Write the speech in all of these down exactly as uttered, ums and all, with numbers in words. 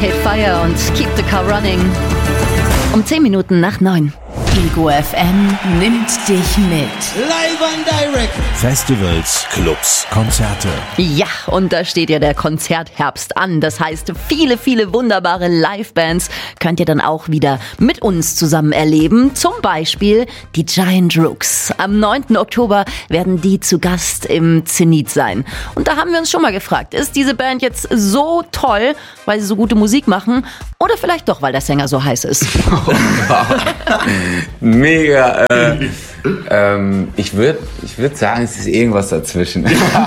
Arcade Fire und Keep the Car Running. Um zehn Minuten nach neun. Ego F M nimmt dich mit. Live and direct. Festivals, Clubs, Konzerte. Ja, und da steht ja der Konzertherbst an. Das heißt, viele, viele wunderbare Livebands könnt ihr dann auch wieder mit uns zusammen erleben. Zum Beispiel die Giant Rooks. Am neunten Oktober werden die zu Gast im Zenit sein. Und da haben wir uns schon mal gefragt, ist diese Band jetzt so toll, weil sie so gute Musik machen? Oder vielleicht doch, weil der Sänger so heiß ist? Mega. Äh, ähm, ich würde ich würd sagen, es ist irgendwas dazwischen.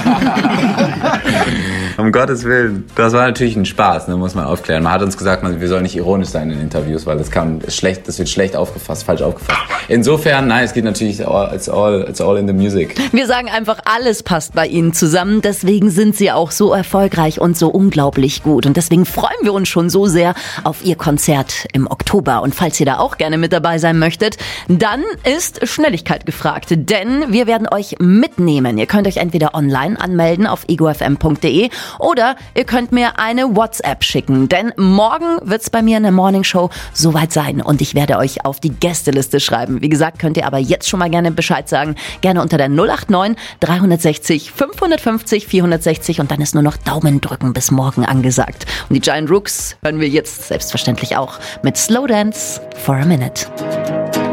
Um Gottes Willen. Das war natürlich ein Spaß, ne, muss man aufklären. Man hat uns gesagt, man, wir sollen nicht ironisch sein in Interviews, weil das, kann, ist schlecht, das wird schlecht aufgefasst, falsch aufgefasst. Insofern, nein, es geht natürlich, all, it's, all, it's all in the music. Wir sagen einfach, alles passt bei ihnen zusammen. Deswegen sind sie auch so erfolgreich und so unglaublich gut. Und deswegen freuen wir uns schon so sehr auf ihr Konzert im Oktober. Und falls ihr da auch gerne mit dabei sein möchtet, dann ist Schnelligkeit gefragt. Denn wir werden euch mitnehmen. Ihr könnt euch entweder online anmelden auf ego f m punkt d e oder ihr könnt mir eine WhatsApp schicken. Denn morgen wird es bei mir in der Morning Show soweit sein. Und ich werde euch auf die Gästeliste schreiben. Wie gesagt, könnt ihr aber jetzt schon mal gerne Bescheid sagen. Gerne unter der null acht neun drei sechs null fünf fünf null vier sechs null und dann ist nur noch Daumen drücken bis morgen angesagt. Und die Giant Rooks hören wir jetzt selbstverständlich auch mit Slow Dance for a Minute.